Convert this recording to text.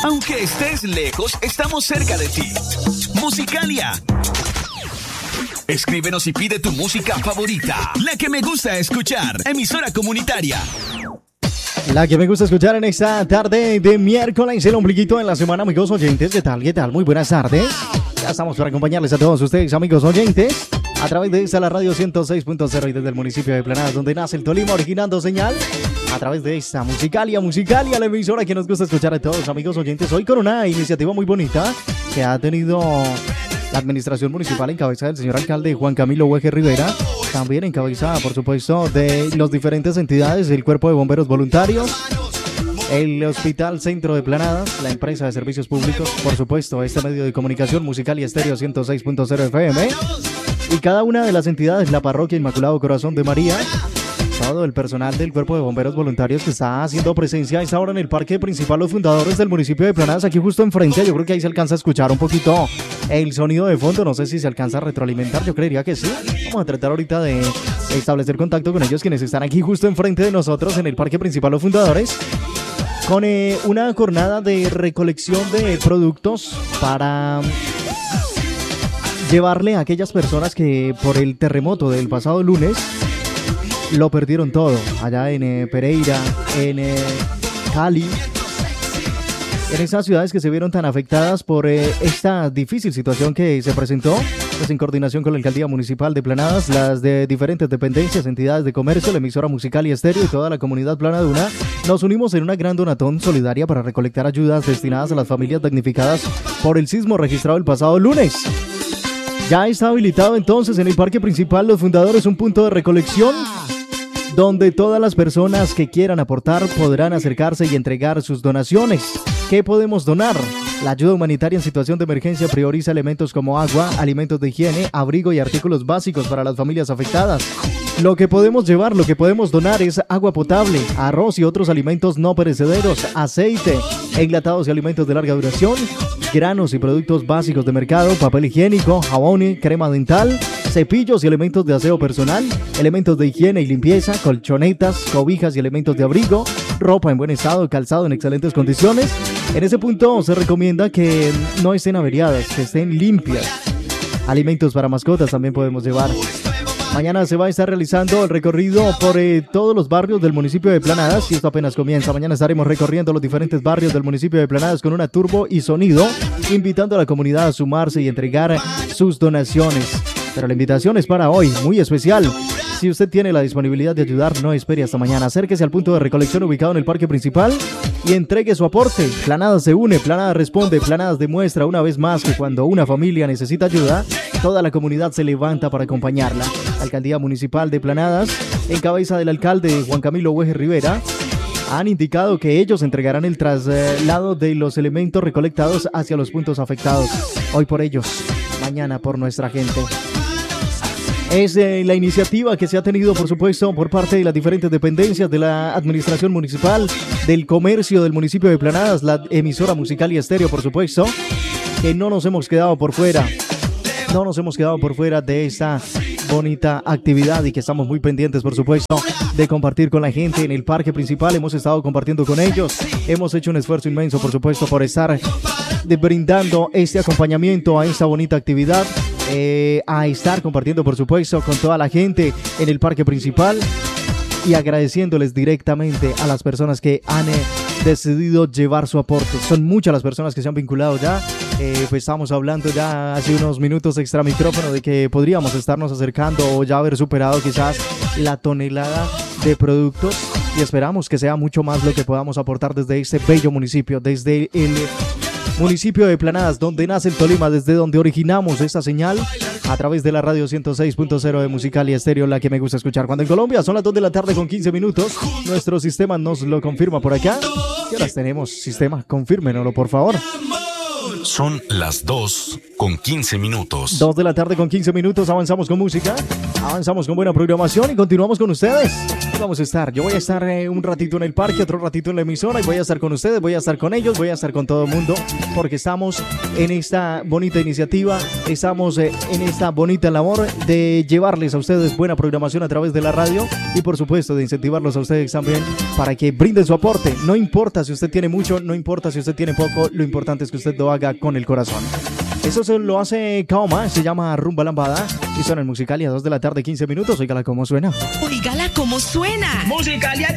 Aunque estés lejos, estamos cerca de ti. Musicalia. Escríbenos y pide tu música favorita. La que me gusta escuchar. Emisora comunitaria. La que me gusta escuchar en esta tarde de miércoles, el ombliguito en la semana, amigos oyentes. ¿Qué tal? ¿Qué tal? Muy buenas tardes. Ya estamos para acompañarles a todos ustedes, amigos oyentes, a través de esta la radio 106.0 y desde el municipio de Planadas, donde nace el Tolima, originando señal a través de esta Musicalia, la emisora que nos gusta escuchar a todos, amigos oyentes. Hoy con una iniciativa muy bonita que ha tenido la administración municipal en cabeza del señor alcalde Juan Camilo Hueje Rivera, también encabezada, por supuesto, de las diferentes entidades, el Cuerpo de Bomberos Voluntarios, el Hospital Centro de Planadas, la empresa de servicios públicos, por supuesto, este medio de comunicación Musicalia Estéreo 106.0 FM, y cada una de las entidades, la Parroquia Inmaculado Corazón de María, todo el personal del Cuerpo de Bomberos Voluntarios que está haciendo presencia a esta hora en el parque principal, los fundadores del municipio de Planadas, aquí justo enfrente. Yo creo que ahí se alcanza a escuchar un poquito el sonido de fondo, no sé si se alcanza a retroalimentar, yo creería que sí. Vamos a tratar ahorita de establecer contacto con ellos, quienes están aquí justo enfrente de nosotros en el parque principal, los fundadores, con una jornada de recolección de productos para llevarle a aquellas personas que por el terremoto del pasado lunes lo perdieron todo, allá en Pereira, en Cali, en esas ciudades que se vieron tan afectadas por esta difícil situación que se presentó, pues en coordinación con la Alcaldía Municipal de Planadas, las de diferentes dependencias, entidades de comercio, la emisora Musicalia Estéreo y toda la comunidad planaduna, nos unimos en una gran donatón solidaria para recolectar ayudas destinadas a las familias damnificadas por el sismo registrado el pasado lunes. Ya está habilitado entonces en el parque principal Los Fundadores un punto de recolección donde todas las personas que quieran aportar podrán acercarse y entregar sus donaciones. ¿Qué podemos donar? La ayuda humanitaria en situación de emergencia prioriza elementos como agua, alimentos de higiene, abrigo y artículos básicos para las familias afectadas. Lo que podemos llevar, lo que podemos donar es agua potable, arroz y otros alimentos no perecederos, aceite, enlatados y alimentos de larga duración, granos y productos básicos de mercado, papel higiénico, jabón, crema dental, cepillos y elementos de aseo personal, elementos de higiene y limpieza, colchonetas, cobijas y elementos de abrigo, ropa en buen estado, calzado en excelentes condiciones. En ese punto se recomienda que no estén averiadas, que estén limpias. Alimentos para mascotas también podemos llevar. Mañana se va a estar realizando el recorrido por todos los barrios del municipio de Planadas y esto apenas comienza. Mañana estaremos recorriendo los diferentes barrios del municipio de Planadas con una turbo y sonido, invitando a la comunidad a sumarse y entregar sus donaciones. Pero la invitación es para hoy, muy especial. Si usted tiene la disponibilidad de ayudar, no espere hasta mañana. Acérquese al punto de recolección ubicado en el parque principal y entregue su aporte. Planadas se une, Planadas responde, Planadas demuestra una vez más que cuando una familia necesita ayuda, toda la comunidad se levanta para acompañarla. La Alcaldía Municipal de Planadas, en cabeza del alcalde Juan Camilo Hueje Rivera, han indicado que ellos entregarán el traslado de los elementos recolectados hacia los puntos afectados. Hoy por ellos, mañana por nuestra gente. Es la iniciativa que se ha tenido, por supuesto, por parte de las diferentes dependencias de la administración municipal, del comercio del municipio de Planadas, la emisora Musicalia Estéreo, por supuesto, que no nos hemos quedado por fuera. No nos hemos quedado por fuera de esta bonita actividad y que estamos muy pendientes, por supuesto, de compartir con la gente en el parque principal. Hemos estado compartiendo con ellos. Hemos hecho un esfuerzo inmenso, por supuesto, por estar brindando este acompañamiento a esta bonita actividad. A estar compartiendo, por supuesto, con toda la gente en el parque principal y agradeciéndoles directamente a las personas que han decidido llevar su aporte. Son muchas las personas que se han vinculado ya. Pues estamos hablando ya hace unos minutos extra micrófono de que podríamos estarnos acercando o ya haber superado quizás la tonelada de productos y esperamos que sea mucho más lo que podamos aportar desde este bello municipio, desde el municipio de Planadas, donde nace el Tolima, desde donde originamos esta señal a través de la radio 106.0 de Musicalia Estéreo, la que me gusta escuchar. Cuando en Colombia son las 2 de la tarde con 15 minutos, nuestro sistema nos lo confirma por acá. ¿Qué horas tenemos, sistema? Confírmenoslo, por favor. Son las 2 con 15 minutos. 2 de la tarde con 15 minutos, avanzamos con música, avanzamos con buena programación y continuamos con ustedes. Vamos a estar, yo voy a estar un ratito en el parque, otro ratito en la emisora y voy a estar con ustedes, voy a estar con ellos, voy a estar con todo el mundo porque estamos en esta bonita iniciativa, estamos en esta bonita labor de llevarles a ustedes buena programación a través de la radio y por supuesto de incentivarlos a ustedes también para que brinden su aporte. No importa si usted tiene mucho, no importa si usted tiene poco, lo importante es que usted lo haga con el corazón. Eso se lo hace Kaoma, se llama Rumba Lambada y suena en Musicalia a 2 de la tarde, 15 minutos. Óigala cómo suena. Oígala cómo suena. Musicalia